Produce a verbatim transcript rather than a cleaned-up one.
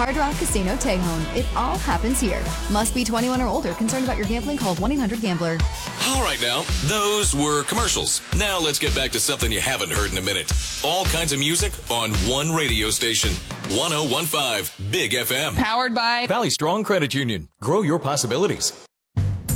Hard Rock Casino Tejon. It all happens here. Must be twenty-one or older. Concerned about your gambling? Call one eight hundred gambler. All right now, those were commercials. Now let's get back to something you haven't heard in a minute. All kinds of music on one radio station. one oh one point five Big F M. Powered by Valley Strong Credit Union. Grow your possibilities.